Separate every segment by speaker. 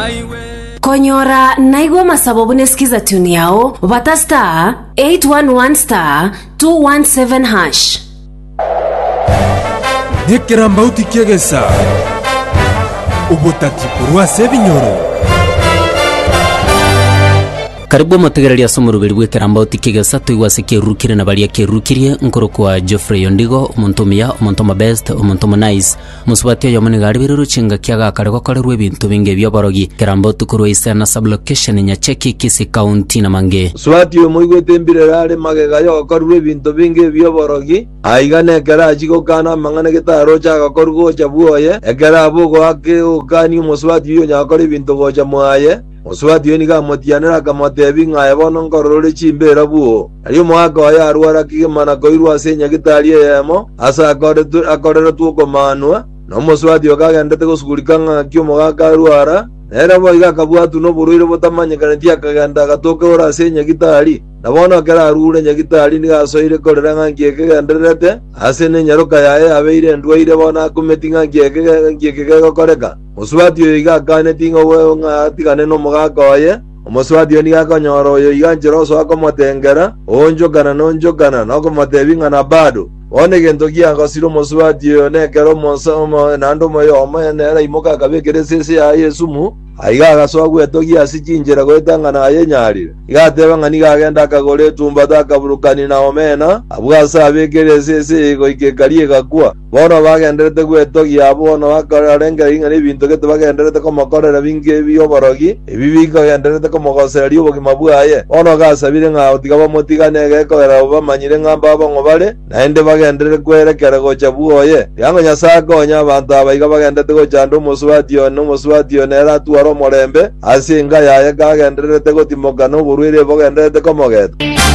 Speaker 1: Konyora naigwa masababu nesikiza tuni yao bata star 811 star 217 hash.
Speaker 2: Nekera mbauti kiegesa ubutati kurwa sebinyoro.
Speaker 3: Karibu mutegereria somurubiri gwekera mbauti kigesa tuigwasikie rukire na baria kirukirie nkuru kwa Geoffrey Ondigo omuntumia omuntoma best omuntoma nice musubati yo muni gari biru chinga kyaga karego korerwe bintu binge byoborogi kerambo tukurwe isana sublocation nya cheki kisi county na mange
Speaker 4: subati yo muigwete mbire rare magega yo korerwe bintu binge byoborogi aigane kera ajigo kana mangane gitaro cha korgo chabuoye ekera abugo ake ukani musubati yo nya korerwe bintu gocha mwaye Oswati yoni ga motianera kamotebi ngaye bono ngorore chimbera buo ariyo mwaka ya arwara kigimana koirwa senya gitari yemo asa akorera tuko manwa no muswati okagendete gusukurikanga kyomo gakarwara era boiga kabwatu no buruire botamanyekana tia kaganda gatoke ora senya gitari nabono kera arure nya gitari ni gasoire korera ngangie kegenderete ase ne nyaruka yae abeire ndwaire bona kumetinga ngieke gokoreka Muswati yo iga kane tingo we nga tigane no mugaka oye Muswati yo niga konyoro yo iga njeroso akomotengera onjogana nonjogana nako matebinga na bado one gento gianga siro muswati yo nekero monso nando moyo omo nera imoka kabekere sese ya Yesumu aiga gaso gwetogia sichinjera gwetanga na yenyarire igateba ngani gagenda kagore tumba takaburukani na omena abwasa abekere sese go ikekarie gakwa bono bagenderete gwetogia bono bakararengera inga ni bintu gete bagenderete komokorera binge byoborogi ebibika genderete komogoseri obogima bwaye bono gasabire nga otigaba motigane gekora bamanyire ngamba bongo bare naende bagenderete kwerekera gocha buoye yango nyasaka onya abantu abaiga bagenderete gochando muswati yo nera tuaro morembe asinga yaye kagenderete gotimokano burwire bogenderete komogeta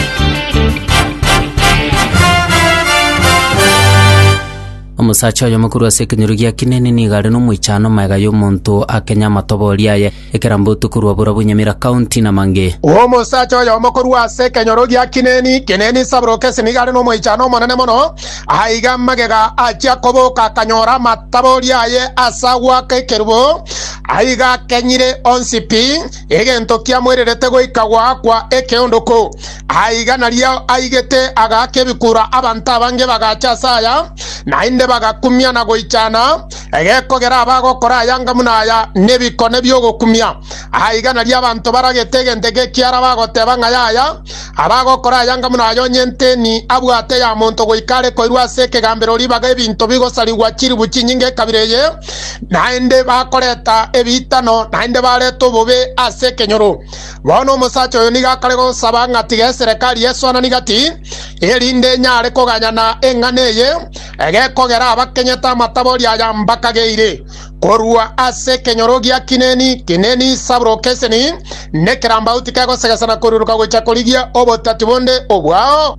Speaker 3: Omusacha yo makuru asekenyerugia kinene ni gari no mwichano maiga yo muntu akenya matobori aye ekerambo tukurwa burabu Nyamira county na mange
Speaker 5: omusacha yo makuru asekenyerugia kinene sabroke sinigari no mwichano monene mono aiga magega acha koboka kanyora matabori aye asagwa kekerubo aiga kenyire onsipi egento kia mwererete goikagwa kwa ekeondoko aiga naria aigete agake bikura abanta bange bagacha saya nainde bagakumya na goichana egekogera abagokora yanga munaya nebikone byogokumya aiga naria abantu baragete ndege kiara bagoteba ngayaya abagokora yanga munayo nyente ni abwate ya muntu goikare koirwa seke gambero libaga ebintu bigosaliwa kiri bukinyinge kabireye nainde bakoreta ebitano nainde bareto bobe aseke nyoro bono musacho yo niga karego sabanga tige serikali yesona nigati erinde nyare koganyana enganeye egekogera abakenyeta matabori aya mbakageire korwa aseke nyorogia kineni sabrokeseni nekeramba utikago segasana koruruka gocha koligia obotatibonde obwao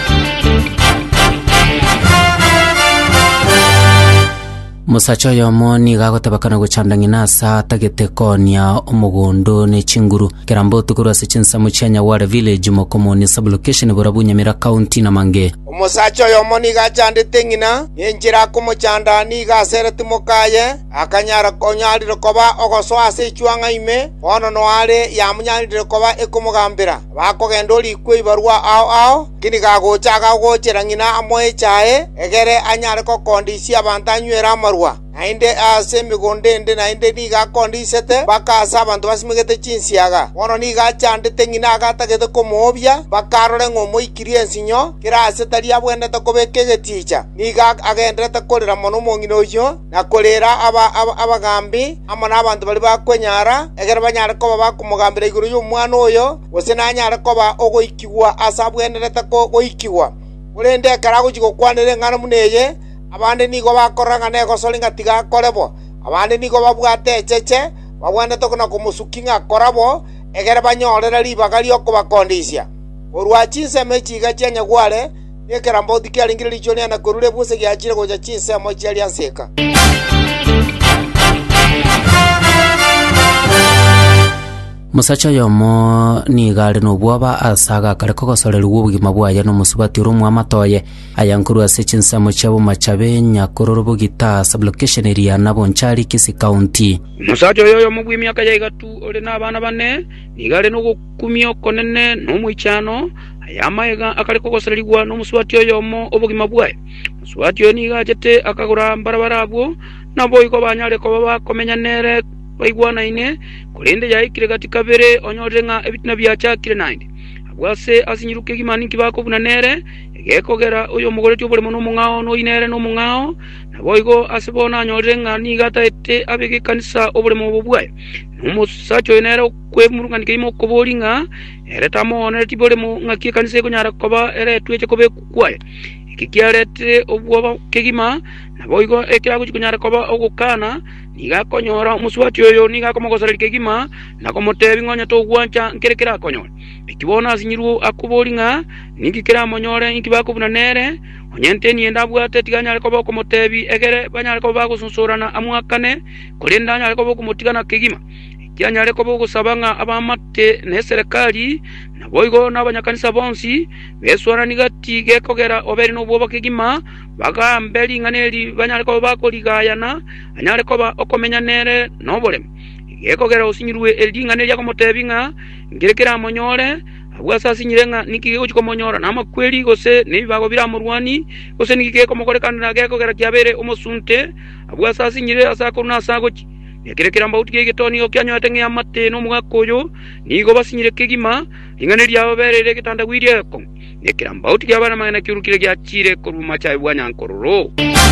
Speaker 3: Musacho yo moni gagotabakana guchandangina sa tagete konia omugondo ne chinguru kerambo tukuru asichinsa muchenya ware village mokomoni sublocation burabu Nyamira county na mange
Speaker 6: Musacho yo moni gachandite ngina enjira kumuchanda ni gasereti mukaye akanyara konyarire koba ogoso ase chuanga ime ono no are ya munyarire koba ekumugambira bakogendori kwibarwa ao kini gagocha gagochera ngina amoe chae egere anyare ko kondisi abantanywera marwa nainde ase migonde nde nainde ni gakondisete bakasa abantu basimegete chinsiaga ono ni gachandite ngina agatagete komobia bakarore ngomo ikiriensi nyo kirase tari abwendete kobekegeticha ni agendete korera mono mongino yo na korera abagambi amana abantu bali bakwenyara egere banyare koba bakumugambira iguru y'umwana oyo ose nanyare koba ogoikigwa asabwendete ko goikigwa urende karago chigokwanire ngana muneye abande nigo bakoranga nego solinga tiga korebo abande nigo babwate cheche babwande tokona kumusukinga korabo egere banyorera libagali okubakondisia orwa chinse mechiga chenya gwale nekera mbodi kyaringire lichoni na korure buse gyachire goja chinse mochi ali anseka
Speaker 3: musacha yomo ni gari no bwaba asaga kareko gosorerwa ubugima bwaye no musubati rumwe amatoye ayankuru asechinsa muchabo machabe nyakororo bugita sublocation area nabo nchari Kisi County.
Speaker 7: Musacha yoyo mugwi myaka ya igatu ore n'abana bane ni gari no gukumyo konene no mwichano ayamaega akareko gosorerwa no musubati yomo ubugima bwaye musubati yo ni gajete akagura mbarabara nabo iko banyare ko bakomenya nere baigwana ine kurinde yaikire katika bere onyorenga ebitina byachakire 90 abwase asinyiruke gimani kibako buna nere egekogera uyo mugore tyo bole muno mungao no inere no mungao naboigo asibona nyorenga ni gata ete abege kanisa obole mu bubwaye numusacho inere kwemurunga nikimo kobolinga eretamo onere tibole mu ngakie kanisa ko nyara koba ere tueche kobe kwaye kikiarete obwo kegima naboigo ekira kunyara koba ogukana niga konyora muswati yoyo niga komogosarika kegima nakomotebi ngonya to gwancha nkerekera konyora ikibona asinyiru akubolinga nikikira monyore ikibako bunanere onyente nienda bwate tiganya koba komotebi egere banyale koba gusunsurana amwakane kulinda nyale koba kumutigana kegima kyanyale koba gusabanga abamate ne serikali naboigo nabanyakanisa bonsi beswara nigati gekogera oberi no bwoba kegima baga mbeli nganeli banyale koba bakoligayana anyale koba okomenya nere nobole gekogera usinyirwe elinganeli yakomotebinga ngerekera monyore abwasa sinyirenga nikige kukomonyora namakweli gose nibago biramurwani gose nikige komokorekana gekogera kyabere umusunte abwasa sinyire asakona asagoki yekerekera mbauti getoni okyanyo atenge amate no mugakoyo nigo basinyire kegima ingane lya berere kitanda gwiriye ko yekera mbauti yabana magana kirukire gyachire kuruma cha bwanya nkororo.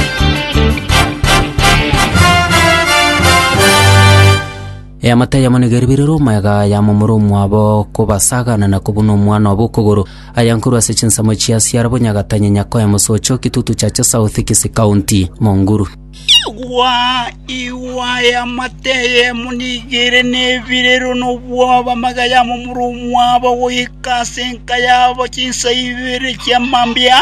Speaker 3: Amata ya monegeribiriro mayaga ya mumuru mwabo kubasagana na kubuno mwana wabukogoro ayankuru asechinsa mochia siarabo nyagatanya nyako ya musocho kitutu chacha South Kisi County Monguru.
Speaker 8: Iwa ya mateye munigere nebirero no bwaba magaya mumuru mwabo wikasenka yabo chinsa ibere cyamambya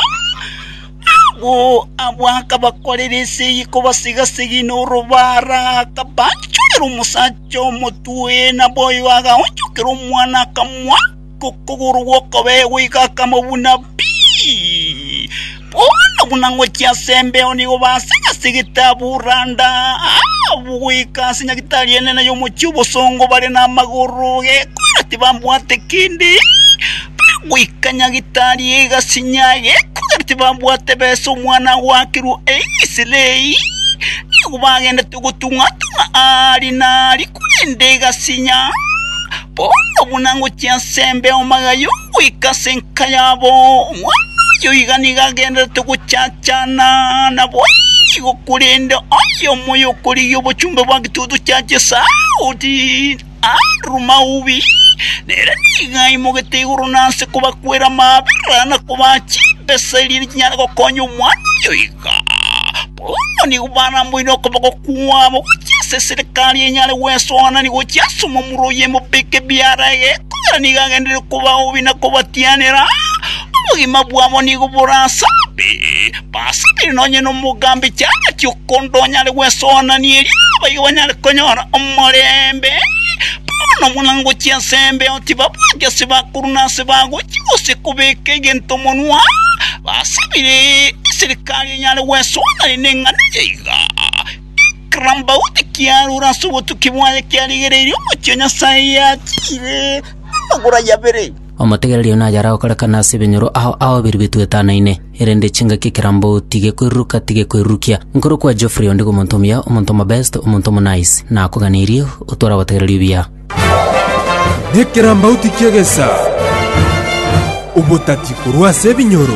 Speaker 8: abwaka bakorerese yiko basigasigi no rubara kabacho umusacho mutuwe na boy waga uchukira umwana kamwa kukuguru wokobe wika kamubuna bi bona bunango cyasembe oni obasiga sigita buranda wika sinya gitaliene na yo mucyubo songo bare na maguru ge kurati bambwate kindi wika nyagitali gasinyage kurati bambwate beso umwana wakiru eisilei ubagenda tugutunga ari nari kurendega sinya bona bunango cyansembe omagayo wikasenka yabo yo iganiga genda tugucacana nabo kurenda ayo moyo kuri yo bucumbe bagitudu cyaje Saudi aruma ubi nera nigai mogete urunase kubakwera mabirana kubachi beseli nyana ko konyo mwana yo iga ni ubana mwino kubako kuwamo kuchese serikali nyale wesona ni kuchasu mumuroye mubeke biarage kubera ni gagendere kuba ubina kubatianera ubugima bwamo ni kubura sabi pasabi nonye no mugambi cyane cyukondo nyale wesona ni eri bayibanyale konyora omorembe no munango cyansembe otibabwage sibakuruna sibago cyose kubeke gento monwa basabire serikali nyale wesona ninengana yiga kramba utikiaru rasubo tukibwaye kyaligerero mucyonya sayatire magura yabere
Speaker 3: omategererio na yara okarakana sibenyoro aho birbitu etanaine erende chinga kikirambo tige kwirukia nkoro kwa Geoffrey Ondigo montomia omontoma best omontoma nice na kuganirio utora bategererio bia
Speaker 2: Nekiramba utikegesa ubutati kurwa sebinyoro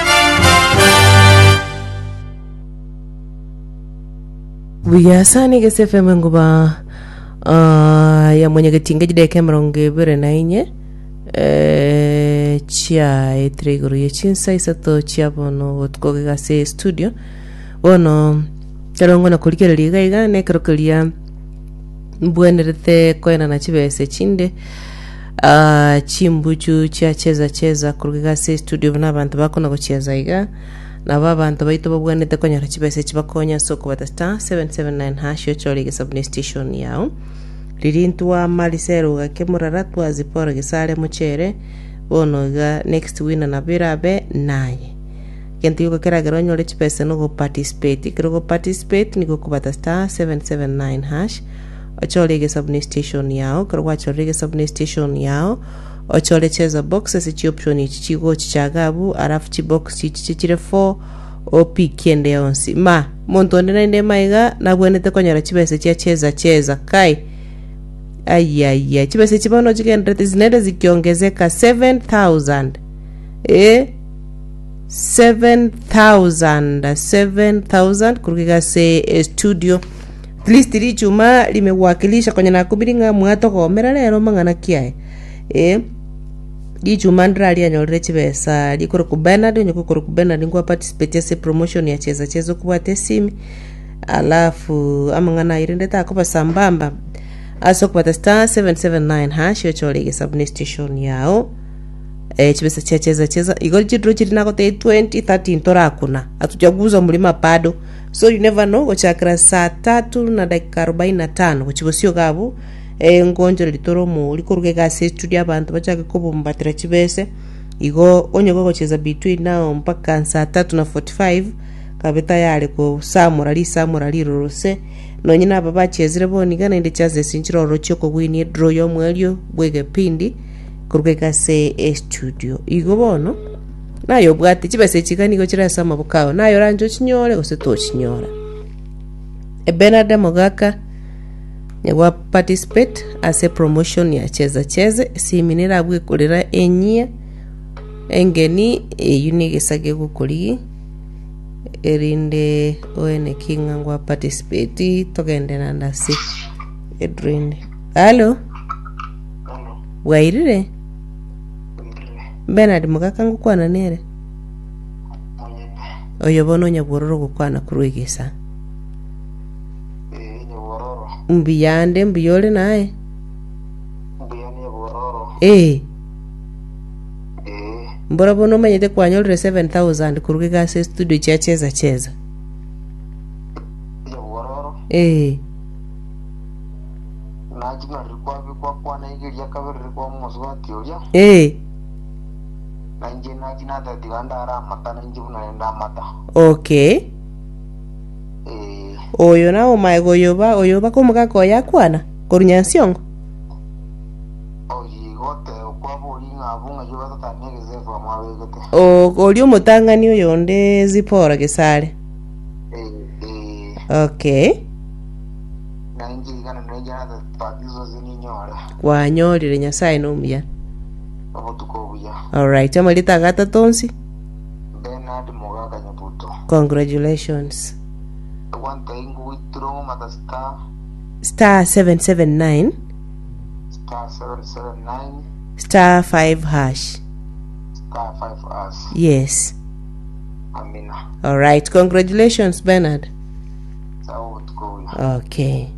Speaker 9: Buyasani gese FM nguba ya mwenye getinga jideke mronge bere na inye chia etriguru ye chinsa isato chia bono otkoge gase studio bono charongo na kulikere liga iga ne krokelia mbwenerete koena na chibese chinde chimbuju chia cheza kulikere gase studio bana bantu bako na kucheza iga na babantu baito babwanete konyara chibese chibakonya soko bata star 779 hash yo chori ge sub station yao lirintwa malisero gakemurara twazipora gisare muchere bono ga next winner na birabe naye kenti yuko keragero nyole chipesa no go participate kero participate niko kubata star 779 hash ochole subne station yao kero wachole subne station yao ochole cheza boxes chi option ichi go chichagabu arafu chi box ichi chire 4 opi kiende onsi ma montonde na inde maiga na bwenete konyara chipesa cheza kai ayaya chipesa chibono chikende zinende zikiongezeka 7000 7,000 kurukika se studio at least ri chuma limewakilisha kwenye nakubiringa mwato komera lero mangana kiae di chuma ndrali anyolre chibesa likoro ku Bernard nyoko ku Bernard ngwa participate se promotion ya cheza kubate simi alafu amangana irende ta ko sambamba aso kubata star 779 hash yo chole subne station yao chibesa cheza igol chidro chirinako te 2013 torakuna atujaguza mulima pado so you never know gochakra saa 3:45 kuchibosio gabu ngonjo litoro mu likuruke ga se studio abantu bachaka kubumbatira chibese igo onyego gocheza between now mpaka saa 3:45 kabeta yale ko samura rose no nyina baba chezire boni gana inde chaze sinchiro rochoko gwini draw yo mwelio bwege pindi kurukeka se studio igo bono nayo bwati chibese chikaniko chirasa mabukao nayo ranjo chinyore gose to chinyora Bernard Mogaka nywa participate as a promotion ya cheza siminira bwe kulira enyia engeni unigesage gukuri erinde oene kinga ngwa participate togende nandasi edrinde allo wairire Bernard Mogaka ngukwana nere oyo bono nyabororo gukwana kuruigisa mbiyande mbiyole naye
Speaker 10: mbiyane bororo
Speaker 9: mbora bono manyete kwanyolre 7000 kurugiga se studio cheza
Speaker 10: bororo najina rikwa kwa na igiria kabiri kwa muswati oria nanje najina da diganda ara mata nanje buna nda mata
Speaker 9: okay oyo na omaigo oyoba komugaka yakwana korunyansiongo
Speaker 10: oyigote kwa bolinga bunga yoba tatanegeze kwa mawegete
Speaker 9: oli omutangani oyo nde zipora gesale okay
Speaker 10: nanje igana nejana da pagizo zininyora
Speaker 9: kwanyolire nyasaye nomya
Speaker 10: obutukobuya
Speaker 9: alright amalita gata tonsi
Speaker 10: Bernard Mogaka Nyabuto
Speaker 9: congratulations
Speaker 10: one thing withdraw mata
Speaker 9: star 779 star 5 hash yes
Speaker 10: amina
Speaker 9: alright congratulations Bernard
Speaker 10: sawa tukobuya
Speaker 9: okay